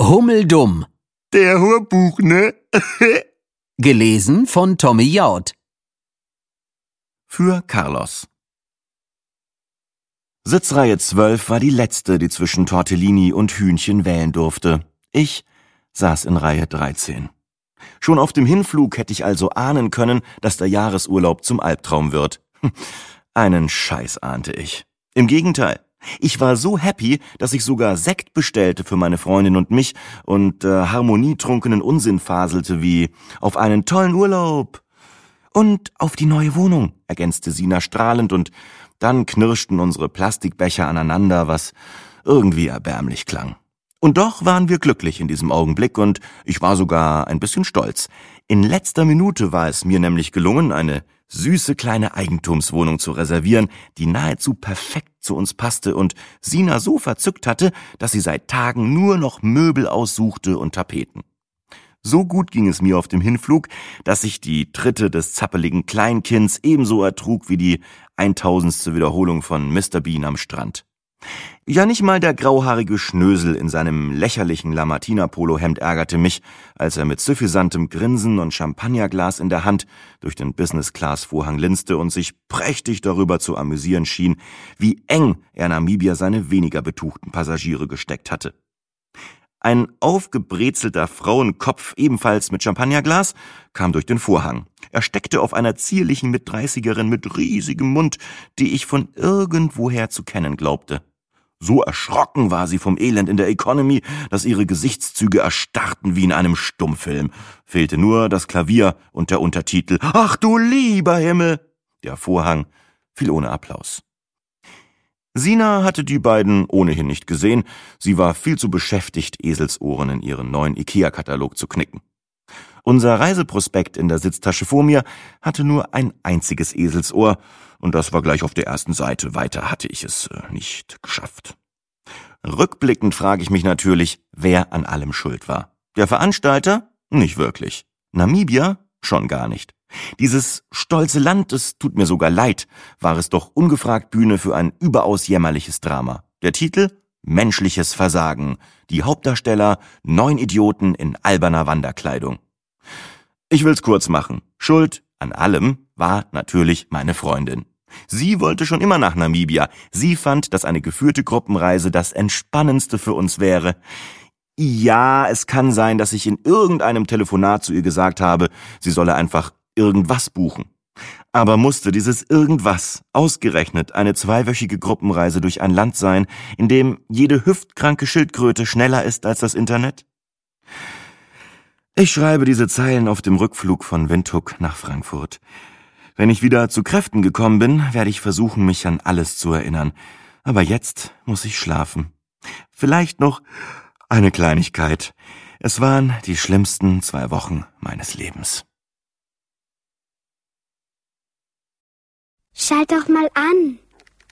Hummeldumm. Der Hörbuch, ne? Gelesen von Tommy Jaud. Für Carlos. Sitzreihe 12 war die letzte, die zwischen Tortellini und Hühnchen wählen durfte. Ich saß in Reihe 13. Schon auf dem Hinflug hätte ich also ahnen können, dass der Jahresurlaub zum Albtraum wird. Einen Scheiß ahnte ich. Im Gegenteil. Ich war so happy, dass ich sogar Sekt bestellte für meine Freundin und mich und harmonietrunkenen Unsinn faselte wie auf einen tollen Urlaub. Und auf die neue Wohnung, ergänzte Sina strahlend, und dann knirschten unsere Plastikbecher aneinander, was irgendwie erbärmlich klang. Und doch waren wir glücklich in diesem Augenblick und ich war sogar ein bisschen stolz. In letzter Minute war es mir nämlich gelungen, eine süße kleine Eigentumswohnung zu reservieren, die nahezu perfekt zu uns passte und Sina so verzückt hatte, dass sie seit Tagen nur noch Möbel aussuchte und Tapeten. So gut ging es mir auf dem Hinflug, dass ich die Tritte des zappeligen Kleinkinds ebenso ertrug wie die 1000. Wiederholung von Mr. Bean am Strand. Ja, nicht mal der grauhaarige Schnösel in seinem lächerlichen Lamartina-Polohemd ärgerte mich, als er mit suffisantem Grinsen und Champagnerglas in der Hand durch den Business-Class-Vorhang linste und sich prächtig darüber zu amüsieren schien, wie eng er Namibia seine weniger betuchten Passagiere gesteckt hatte. Ein aufgebrezelter Frauenkopf, ebenfalls mit Champagnerglas, kam durch den Vorhang. Er steckte auf einer zierlichen Mit-30erin mit riesigem Mund, die ich von irgendwoher zu kennen glaubte. So erschrocken war sie vom Elend in der Economy, dass ihre Gesichtszüge erstarrten wie in einem Stummfilm. Fehlte nur das Klavier und der Untertitel »Ach du lieber Himmel!« Der Vorhang fiel ohne Applaus. Sina hatte die beiden ohnehin nicht gesehen. Sie war viel zu beschäftigt, Eselsohren in ihren neuen Ikea-Katalog zu knicken. Unser Reiseprospekt in der Sitztasche vor mir hatte nur ein einziges Eselsohr, und das war gleich auf der ersten Seite. Weiter hatte ich es nicht geschafft. Rückblickend frage ich mich natürlich, wer an allem schuld war. Der Veranstalter? Nicht wirklich. Namibia? Schon gar nicht. Dieses stolze Land, es tut mir sogar leid, war es doch ungefragt Bühne für ein überaus jämmerliches Drama. Der Titel? Menschliches Versagen. Die Hauptdarsteller? 9 Idioten in alberner Wanderkleidung. Ich will's kurz machen. Schuld an allem war natürlich meine Freundin. Sie wollte schon immer nach Namibia. Sie fand, dass eine geführte Gruppenreise das Entspannendste für uns wäre. Ja, es kann sein, dass ich in irgendeinem Telefonat zu ihr gesagt habe, sie solle einfach irgendwas buchen. Aber musste dieses irgendwas ausgerechnet eine 2-wöchige Gruppenreise durch ein Land sein, in dem jede hüftkranke Schildkröte schneller ist als das Internet? Ich schreibe diese Zeilen auf dem Rückflug von Windhoek nach Frankfurt. Wenn ich wieder zu Kräften gekommen bin, werde ich versuchen, mich an alles zu erinnern. Aber jetzt muss ich schlafen. Vielleicht noch eine Kleinigkeit. Es waren die schlimmsten 2 Wochen meines Lebens. Schalt doch mal an.